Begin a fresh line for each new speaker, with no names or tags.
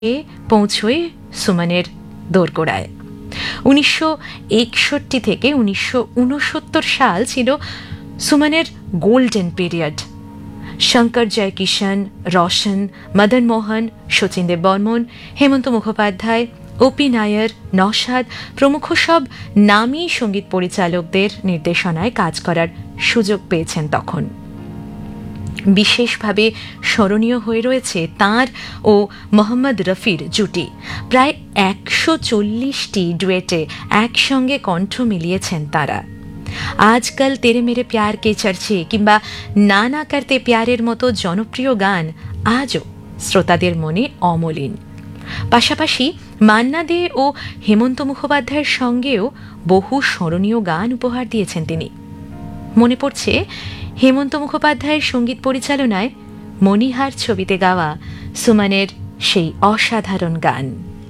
পৌঁছয় সুমনের দোরগোড়ায়। 1961 থেকে 1969 সাল ছিল সুমনের গোল্ডেন পিরিয়ড। শঙ্কর জয়কিষণ, রোশন, মদন মোহন, শচীন দেববর্মন, হেমন্ত মুখোপাধ্যায়, ওপি নায়ার, নওশাদ প্রমুখ সব নামী সঙ্গীত পরিচালকদের নির্দেশনায় কাজ করার সুযোগ পেয়েছেন তখন। বিশেষভাবে স্মরণীয় হয়ে রয়েছে তাঁর ও মোহাম্মদ রফির জুটি। প্রায় 140টি ডুয়েটে একসঙ্গে কণ্ঠ মিলিয়েছেন তারা। আজকাল তেরে মেরে প্যার কে চর্চে কিংবা না না করতে প্যারের মতো জনপ্রিয় গান আজও শ্রোতাদের মনে অমলিন। পাশাপাশি মান্না দে ও হেমন্ত মুখোপাধ্যায়ের সঙ্গেও বহু স্মরণীয় গান উপহার দিয়েছেন তিনি। মনে পড়ছে হেমন্ত মুখোপাধ্যায়ের সঙ্গীত পরিচালনায় মণিহার ছবিতে গাওয়া সুমনের সেই অসাধারণ গান।